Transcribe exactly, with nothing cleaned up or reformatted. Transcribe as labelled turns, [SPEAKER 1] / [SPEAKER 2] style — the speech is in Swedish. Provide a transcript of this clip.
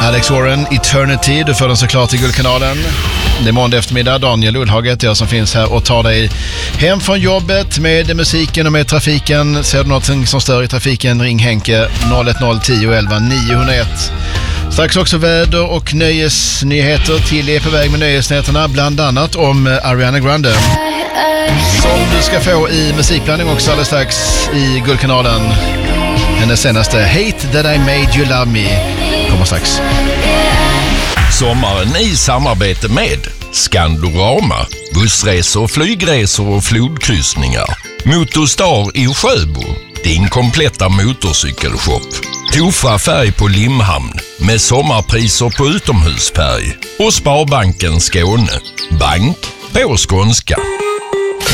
[SPEAKER 1] Alex Warren, Eternity. Du får den såklart i Guldkanalen. Det är måndag eftermiddag. Daniel Ullhaget, jag som finns här och tar dig hem från jobbet med musiken och med trafiken. Ser du något som stör i trafiken, ring Henke noll ett noll tio elva nio noll ett. Strax också väder och nöjesnyheter. Till är på väg med nöjesnyheterna, bland annat om Ariana Grande, som du ska få i musikblandning också alldeles strax i Guldkanalen. Hennes senaste Hate That I Made You Love Me kommer strax.
[SPEAKER 2] Sommaren i samarbete med Skandorama, bussresor, flygresor och flodkryssningar. Motorstar i Sjöbo, din kompletta motorcykelshop. Tofa färg på Limhamn med sommarpriser på utomhusfärg. Och Sparbanken Skåne, bank på skånska.